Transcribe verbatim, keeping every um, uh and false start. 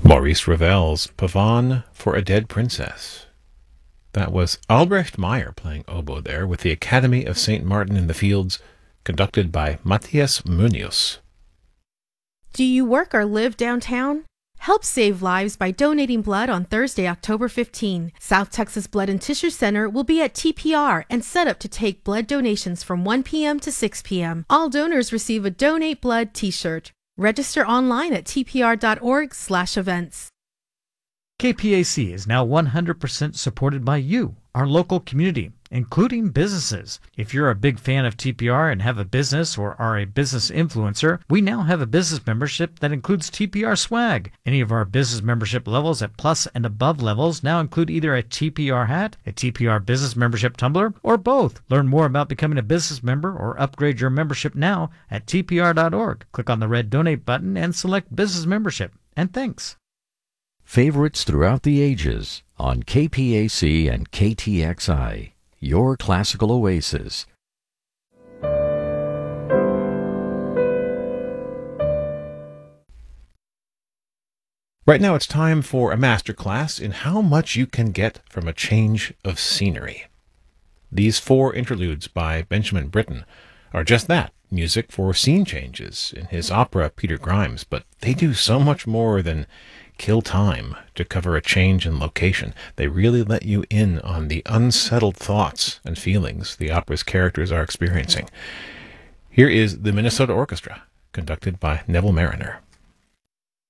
Maurice Ravel's Pavane for a Dead Princess. That was Albrecht Meyer playing oboe there with the Academy of Saint Martin in the Fields, conducted by Matthias Munoz. Do you work or live downtown? Help save lives by donating blood on Thursday, October fifteenth. South Texas Blood and Tissue Center will be at T P R and set up to take blood donations from one p.m. to six p.m. All donors receive a Donate Blood t-shirt. Register online at tpr.org slash events. K P A C is now one hundred percent supported by you, our local community, including businesses. If you're a big fan of T P R and have a business or are a business influencer, we now have a business membership that includes T P R swag. Any of our business membership levels at plus and above levels now include either a T P R hat, a T P R business membership tumbler, or both. Learn more about becoming a business member or upgrade your membership now at T P R dot org. Click on the red donate button and select business membership. And thanks. Favorites throughout the ages on K P A C and K T X I, your classical oasis. Right now it's time for a masterclass in how much you can get from a change of scenery. These four interludes by Benjamin Britten are just that, music for scene changes in his opera Peter Grimes, but they do so much more than kill time to cover a change in location. They really let you in on the unsettled thoughts and feelings the opera's characters are experiencing. Here is the Minnesota Orchestra, conducted by Neville Mariner.